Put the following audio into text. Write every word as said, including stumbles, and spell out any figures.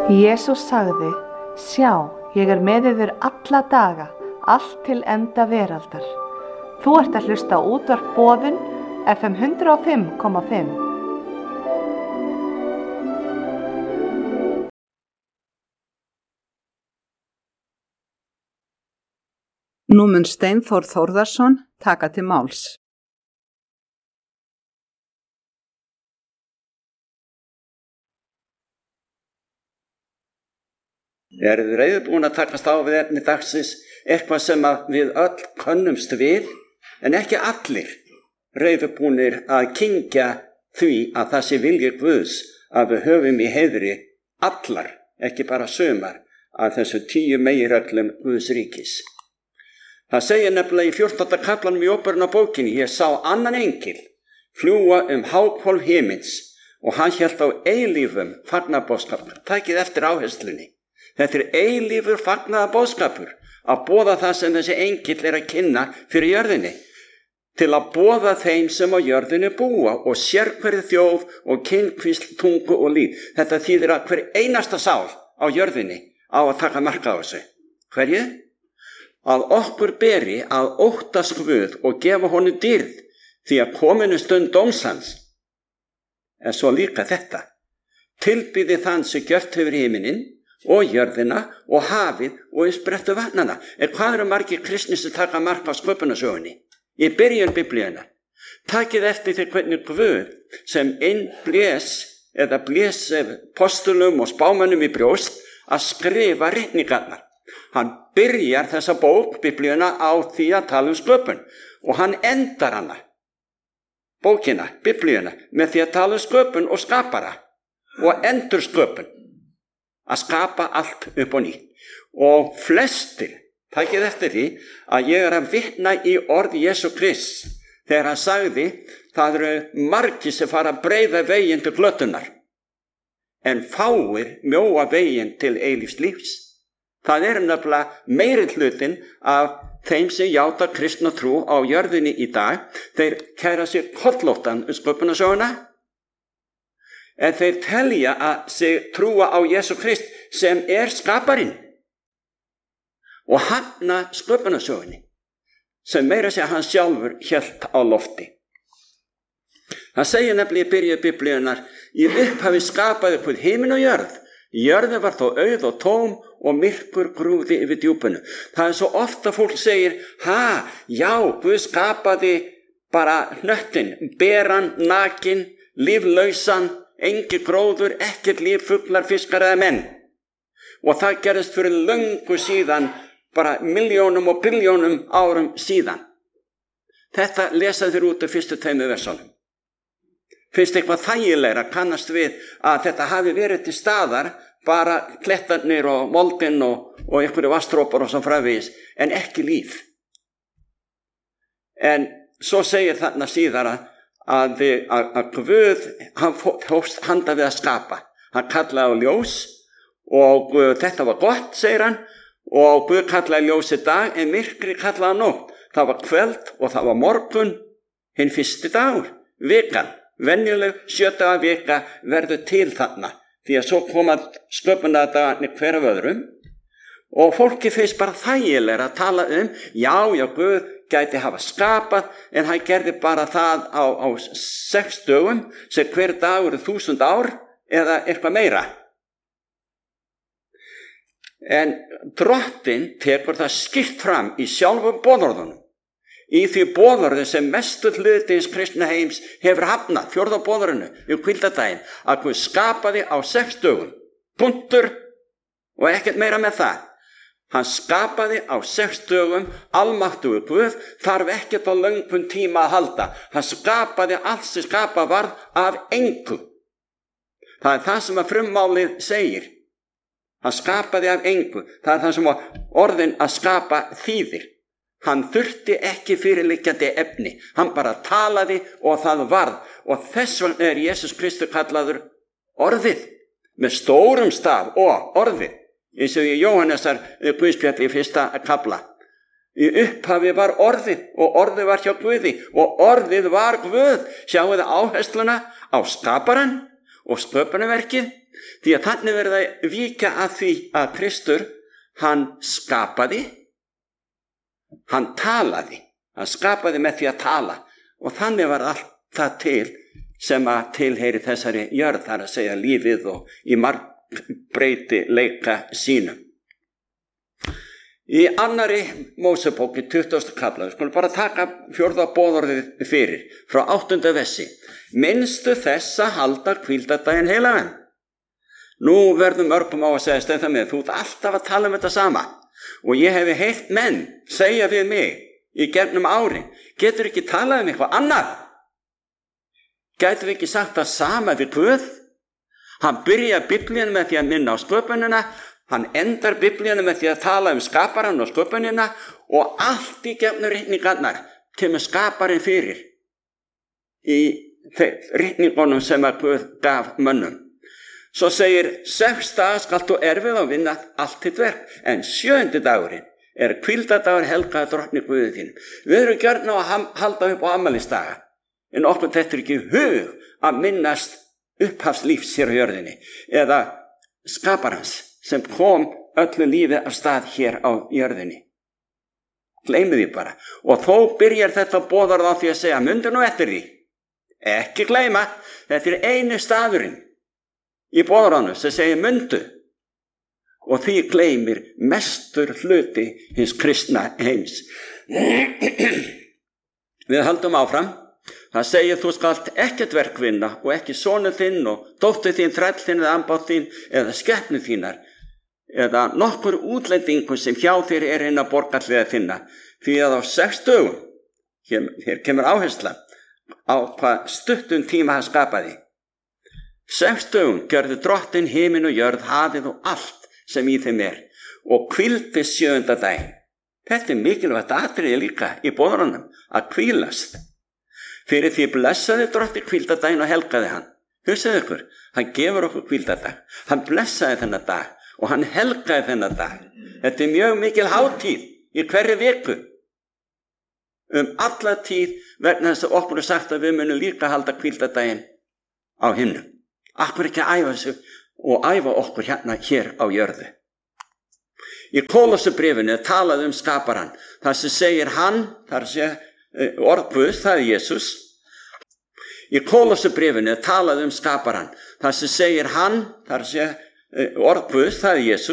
Jesús sagði, sjá, ég er með yður alla daga, allt til enda veraldar. Þú ert að hlusta á útvarp Boðun, F M hundrað og fimm komma fimm. Nú mun Steinþór Þórðarson taka til máls. Erum við reiðubúin að takast á við efni dagsins, eitthvað sem að við öll könnumst við, en ekki allir reiðubúnir að kyngja því að það sé vilji Guðs að við höfum í heiðri allar, ekki bara sumar, að þessu tíu meginreglum Guðs ríkis. Það segir nefnilega í fjórtánda kaflanum í Óperunarbókinni, ég sá annan engil fljúga um háhvolf himins og hann hélt á eilífum fagnaðarboðskap. Takið eftir áherslunni. Þetta er eilífur fagnaðarboðskapur að boða það sem þessi engill er að kynna fyrir jörðinni, til að boða þeim sem á jörðinni búa og sérhverju þjóð og kynhvísl, tungu og líf. Þetta þýðir að hver einasta sál á jörðinni á að taka mark á þessu. Hverju? Að okkur beri að óttast Guð og gefa honum dýrð, því að kominu stund dóms hans. En svo líka þetta. Tilbýði þann sem gjört hefur himininn og jörðina og hafið og uppsprettu vatnana. En hvað eru margir kristnir sem taka mark á sköpunarsögunni? Í byrjun Biblíunnar. Takið eftir því hvernig Guð sem einn blés eða blés postulum og spámönnum í brjóst að skrifa ritningarnar. Hann byrjar þessa bók, Biblíuna, á því að tala um sköpun og hann endar hana, bókina, Biblíuna, með því að tala um sköpun og skapara og endur sköpun. Að skapa allt upp og nýtt. Og flestir, takið eftir því, að ég er að vitna í orð Jesú Krist þegar hann sagði, það eru margir sem fara að breiða veginn til glötunar, en fáir mjóa veginn til eilífs lífs. Það er nefnilega meiri hlutin af þeim sem játa kristna trú á jörðinni í dag, þeir kæra sér kollóttan um sköpunarsöguna, en þeir telja að sig trúa á Jesú Krist sem er skaparinn og hafna sköpunarsögunni sem meira sé að hann sjálfur hélt á lofti. Það segir nefnilega í byrju Biblíunnar, í upphafi skapaði Guð himin og jörð. Jörðin var þó auð og tóm og myrkur grúfði yfir djúpinu. Það er svo ofta fólk segir, ha, já, Guð skapaði bara hnöttin, beran, nakin, líflausan, engin gróður, ekkert líf, fuglar, fiskar eða menn. Og það gerðist fyrir löngu síðan, bara miljónum og biljónum árum síðan. Þetta lesaði þér út af fyrstu tveimur versunum. Finnst eitthvað þægilegra kannast við að þetta hafi verið til staðar, bara klettarnir og moldin og, og einhverju vastrópar og svo framvegis, en ekki líf. En svo segir þarna síðar að Að, að, að Guð, hann hófst handa við að skapa. Hann kallaði á ljós og uh, þetta var gott, segir hann, og Guð kallaði ljósi dag en myrkri kallaði nótt. Það var kvöld og það var morgun, hinn fyrsti dagur, vikan, venjuleg sjödaga vika verður til þarna, því að svo koma sköpunardagarnir hver af öðrum og fólki finnst bara þægilega að tala um, já, já, Guð gæti hafa skapað, en hann gerði bara það á, á sex dögum, sem hver dagur er þúsund ár, eða eitthvað meira. En Drottinn tekur það skýrt fram í sjálfum boðorðunum, í því boðorði sem mestur hluti hins kristna heims hefur hafnað, fjórða boðorðinu, í hvíldardaginn, að Guð skapaði á sex dögum, punktur, og ekkert meira með það. Hann skapaði á sex dögum, almáttugur Guð, þarf ekkert á löngum tíma að halda. Hann skapaði allt sem skapað varð af engu. Það er það sem að frummálið segir. Hann skapaði af engu. Það er það sem orðin að skapa þýðir. Hann þurfti ekki fyrirliggjandi efni. Hann bara talaði og það varð. Og þess vegna er Jesús Kristur kallaður orðið, með stórum staf og orðið. Eins og í Jóhannesar Guðspjalli í fyrsta kafla. Í upphafi var orðið og orðið var hjá Guði og orðið var Guð. Sjáu þið áhersluna á skaparann og sköpunarverkið Því að þannig verða að víkja að því að Kristur, hann skapaði, hann talaði, hann skapaði með því að tala og þannig var allt það til sem að tilheyri þessari jörð, þar að segja lífið og í margbreyti leika sínum. Í annari Mósebók í tuttugasta kafla, við skulum bara taka fjórða boðorðið fyrir, frá áttunda versi. Minnstu þess að halda hvíldardaginn heilagan. Nú verðum mörgum á að segja Steinn með, þú ert alltaf að tala um þetta sama og ég hefi heyrt menn segja við mig í gegnum árin, getur ekki talað um eitthvað annað? Gætum við ekki sagt það sama við Guð? Hann byrjar Biblíuna með því að minna á sköpunina, hann endar Biblíuna með því að tala um skaparann og sköpunina og allt í gegnum ritningarnar kemur skaparinn fyrir í ritningunum sem að Guð gaf mönnum. Svo segir, sex daga skalt þú erfið og vinna allt þitt verk, en sjöundi dagurinn er hvíldardagur helgaður drottni Guði þínum. Við erum gjörn á að halda upp á afmælisdaga, en okkur þetta er ekki hug að minnast upphafslífs hér á jörðinni, eða skaparans sem kom öllu lífi af stað hér á jörðinni. Gleymið því bara. Og þó byrjar þetta boðorð á því að segja, mundu nú eftir því. Ekki gleyma, þetta er einu staðurinn í boðorðinu sem segir mundu, og því gleymir mestur hluti hins kristna heims. Við höldum áfram. Það segir, þú skalt ekkert verk vinna og ekki sonur þinn og dóttur þín, þræll þinn eða ambátt þín eða skepnu þínar eða nokkur útlendingur sem hjá þér er inn að borgarlega þinna, því að á sex dögum, hér, hér kemur áhersla á hvað stuttum tíma hann skapaði. Sex dögum gjörðu drottin himin og jörð, hafið og allt sem í þeim er og hvíldi sjöunda daginn. Þetta er mikilvægt atriði líka í boðorðunum, að hvílast. Fyrir því blessaði drottinn hvíldardaginn og helgaði hann. Hugsaðu ykkur, hann gefur okkur hvíldardag. Hann blessaði þennan dag og hann helgaði þennan dag. Þetta er mjög mikil hátíð í hverri viku. Um alla tíð vegna þess að okkur er sagt að við munum líka halda hvíldardaginn á himnum. Akkur ekki að æfa sig og æfa okkur hérna hér á jörðu. Í Kólossabréfinu er talað um skaparann. Það sem segir hann, þar sé orð Guðs, það er Jesús. Í Kólossabréfinu er talað um skaparann. Það sem segir hann, þar sé orð Guðs, það er Jesús.